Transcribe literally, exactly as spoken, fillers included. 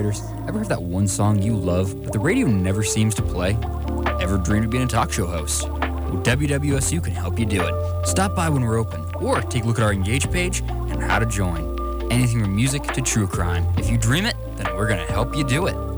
songwriters, ever have that one song you love, but the radio never seems to play? Ever dreamed of being a talk show host? Well, W W S U can help you do it. Stop by when we're open, or take a look at our Engage page and how to join. Anything from music to true crime. If you dream it, then we're going to help you do it.